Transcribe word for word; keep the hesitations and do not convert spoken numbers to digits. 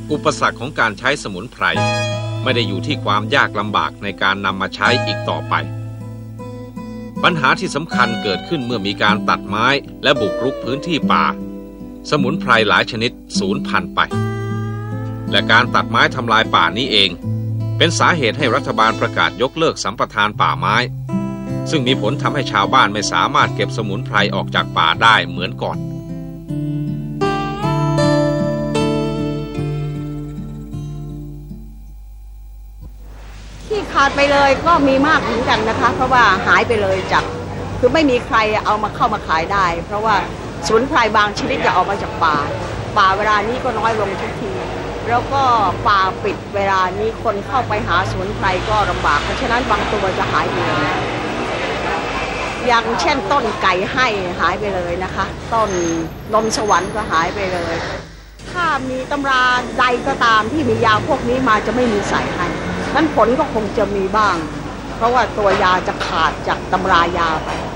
อุปสรรคของการใช้สมุนไพรไม่ได้อยู่ที่ความยากลำบากในการนำมาใช้อีกต่อไปปัญหาที่สำคัญเกิดขึ้นเมื่อมีการตัดไม้และบุกรุกพื้นที่ป่าสมุนไพรหลายชนิดสูญพันธุ์ไปและการตัดไม้ทำลายป่านี้เองเป็นสาเหตุให้รัฐบาลประกาศยกเลิกสัมปทานป่าไม้ซึ่งมีผลทำให้ชาวบ้านไม่สามารถเก็บสมุนไพรออกจากป่าได้เหมือนก่อนที่ขาดไปเลยก็มีมากเหมือนกันนะคะเพราะว่าหายไปเลยจากคือไม่มีใครเอามาเข้ามาขายได้เพราะว่าสมุนไพรบางชนิดจะออกมาจากป่าป่าเวลานี้ก็น้อยลงทุกทีแล้วก็ป่าปิดเวลานี้คนเข้าไปหาสมุนไพรก็ลำบากเพราะฉะนั้นบางตัวจะหายไปเลยอย่างเช่นต้นไก่ให้หายไปเลยนะคะต้นนมสวรรค์ก็หายไปเลยถ้ามีตำราใดก็ตามที่มียาพวกนี้มาจะไม่มีใส่ให้นั้นผลก็คงจะมีบ้างเพราะว่าตัวยาจะขาดจากตำรายาไป